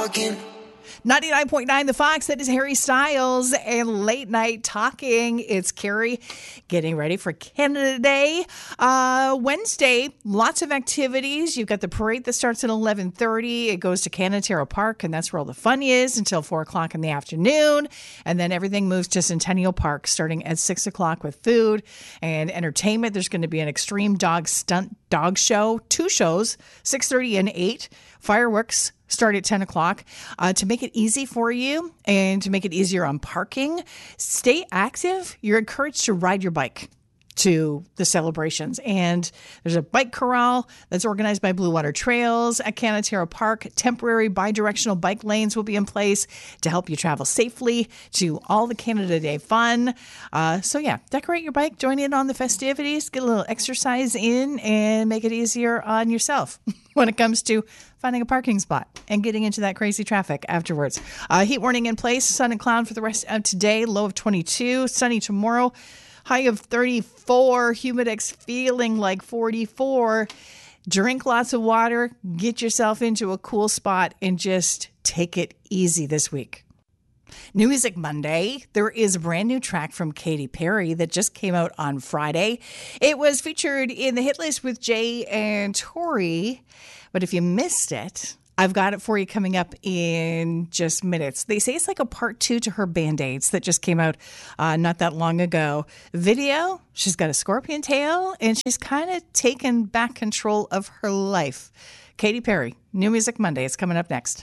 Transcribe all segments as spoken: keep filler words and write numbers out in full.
talking. ninety-nine point nine The Fox, that is Harry Styles and Late Night Talking. It's Carrie getting ready for Canada Day. Uh, Wednesday, lots of activities. You've got the parade that starts at eleven thirty. It goes to Canatera Park, and that's where all the fun is until four o'clock in the afternoon. And then everything moves to Centennial Park starting at six o'clock with food and entertainment. There's going to be an extreme dog stunt dog show, two shows, six thirty and eight. Fireworks start at ten o'clock. Uh, to make it easy for you and to make it easier on parking, stay active. You're encouraged to ride your bike to the celebrations. And there's a bike corral that's organized by Blue Water Trails at Canatera Park. Temporary bi-directional bike lanes will be in place to help you travel safely to all the Canada Day fun. Uh, so yeah, decorate your bike, join in on the festivities, get a little exercise in, and make it easier on yourself when it comes to finding a parking spot and getting into that crazy traffic afterwards. Uh, heat warning in place, sun and cloud for the rest of today, low of twenty-two, sunny tomorrow, high of thirty-four, humidex feeling like forty-four. Drink lots of water, get yourself into a cool spot, and just take it easy this week. New Music Monday, there is a brand new track from Katy Perry that just came out on Friday. It was featured in the hit list with Jay and Tori, but if you missed it, I've got it for you coming up in just minutes. They say it's like a part two to her Band-Aids that just came out uh, not that long ago. Video, she's got a scorpion tail, and she's kind of taken back control of her life. Katy Perry, New Music Monday. It's coming up next.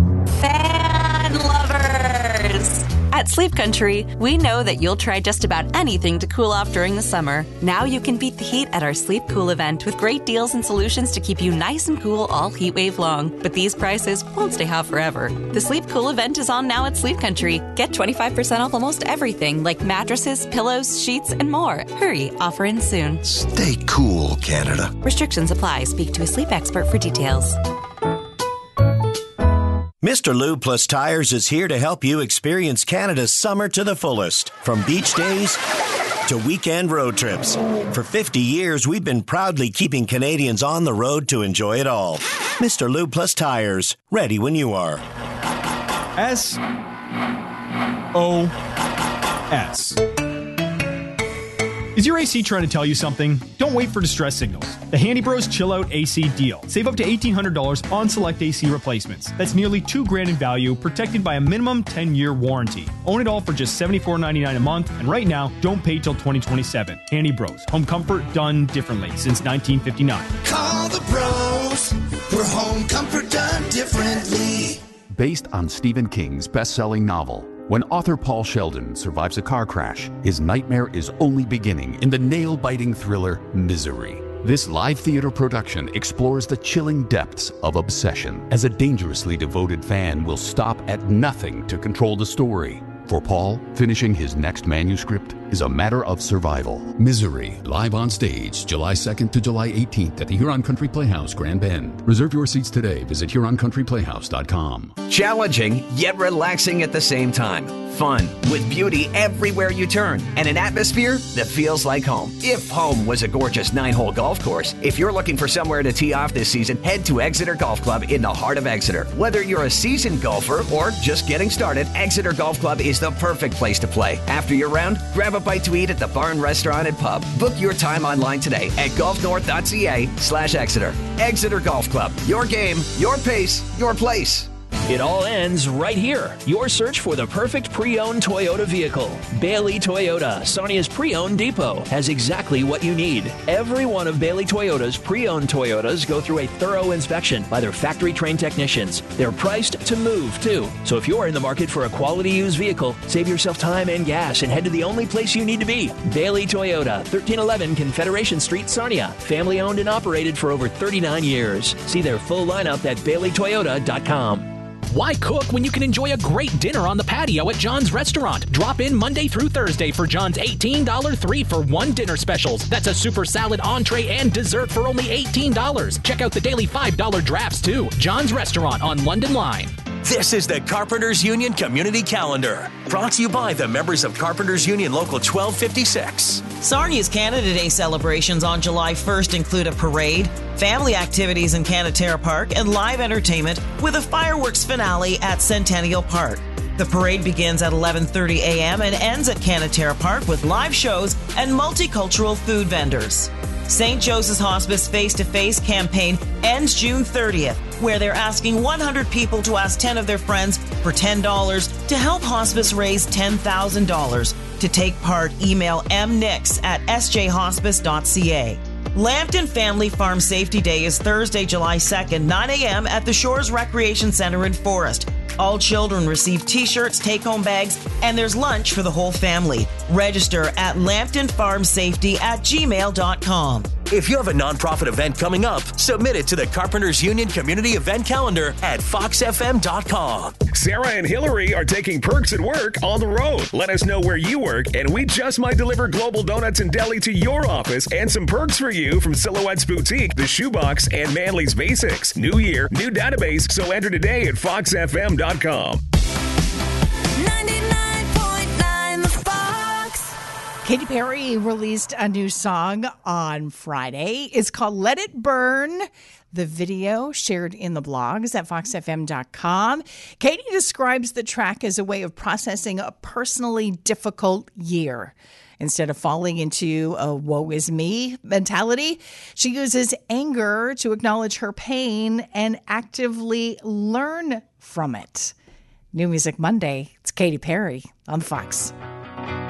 Fan lovers! At Sleep Country, we know that you'll try just about anything to cool off during the summer. Now you can beat the heat at our Sleep Cool event with great deals and solutions to keep you nice and cool all heat wave long. But these prices won't stay hot forever. The Sleep Cool event is on now at Sleep Country. Get twenty-five percent off almost everything like mattresses, pillows, sheets, and more. Hurry, offer ends soon. Stay cool, Canada. Restrictions apply. Speak to a sleep expert for details. Mister Lube Plus Tires is here to help you experience Canada's summer to the fullest. From beach days to weekend road trips. For fifty years, we've been proudly keeping Canadians on the road to enjoy it all. Mister Lube Plus Tires, ready when you are. S O S. Is your A C trying to tell you something? Don't wait for distress signals. The Handy Bros Chill Out A C deal. Save up to eighteen hundred dollars on select A C replacements. That's nearly two grand in value, protected by a minimum ten-year warranty. Own it all for just seventy-four ninety-nine a month, and right now, don't pay till twenty twenty-seven. Handy Bros. Home comfort done differently since nineteen fifty-nine. Call the bros for home comfort done differently. Based on Stephen King's best-selling novel, when author Paul Sheldon survives a car crash, his nightmare is only beginning in the nail-biting thriller Misery. This live theater production explores the chilling depths of obsession, as a dangerously devoted fan will stop at nothing to control the story. For Paul, finishing his next manuscript is a matter of survival. Misery, live on stage, July second to July eighteenth at the Huron Country Playhouse, Grand Bend. Reserve your seats today. Visit Huron Country Playhouse dot com. Challenging, yet relaxing at the same time. Fun, with beauty everywhere you turn, and an atmosphere that feels like home. If home was a gorgeous nine-hole golf course, if you're looking for somewhere to tee off this season, head to Exeter Golf Club in the heart of Exeter. Whether you're a seasoned golfer or just getting started, Exeter Golf Club is the perfect place to play. After your round, grab a bite to eat at the Barn Restaurant and Pub. Book your time online today at golfnorth.ca slash Exeter. Exeter Golf Club. Your game, your pace, your place. It all ends right here. Your search for the perfect pre-owned Toyota vehicle. Bailey Toyota, Sonia's pre-owned depot, has exactly what you need. Every one of Bailey Toyota's pre-owned Toyotas go through a thorough inspection by their factory-trained technicians. They're priced to move, too. So if you're in the market for a quality used vehicle, save yourself time and gas and head to the only place you need to be. Bailey Toyota, thirteen eleven Confederation Street, Sarnia. Family-owned and operated for over thirty-nine years. See their full lineup at bailey toyota dot com. Why cook when you can enjoy a great dinner on the patio at John's Restaurant? Drop in Monday through Thursday for John's eighteen dollars three for one dinner specials. That's a super salad, entree, and dessert for only eighteen dollars. Check out the daily five dollar drafts, too. John's Restaurant on London Line. This is the Carpenters Union Community Calendar, brought to you by the members of Carpenters Union Local twelve fifty-six. Sarnia's Canada Day celebrations on July first include a parade, family activities in Canaterra Park, and live entertainment with a fireworks finale at Centennial Park. The parade begins at eleven thirty a.m. and ends at Canaterra Park with live shows and multicultural food vendors. Saint Joseph's Hospice Face-to-Face campaign ends June thirtieth, where they're asking one hundred people to ask ten of their friends for ten dollars to help hospice raise ten thousand dollars. To take part, email m nix at s j hospice dot c a. Lambton Family Farm Safety Day is Thursday, July second, nine a.m. at the Shores Recreation Center in Forest. All children receive t-shirts, take-home bags, and there's lunch for the whole family. Register at lambton farm safety at gmail dot com. If you have a nonprofit event coming up, submit it to the Carpenters Union Community Event Calendar at fox f m dot com. Sarah and Hillary are taking Perks at Work on the road. Let us know where you work, and we just might deliver Global Donuts and Deli to your office and some perks for you from Silhouette's Boutique, The Shoebox, and Manly's Basics. New year, new database, so enter today at fox f m dot com. ninety-nine point nine The Fox. Katy Perry released a new song on Friday. It's called Let It Burn. The video shared in the blogs at fox f m dot com. Katy describes the track as a way of processing a personally difficult year. Instead of falling into a woe is me mentality, she uses anger to acknowledge her pain and actively learn from it. New Music Monday. It's Katy Perry on Fox.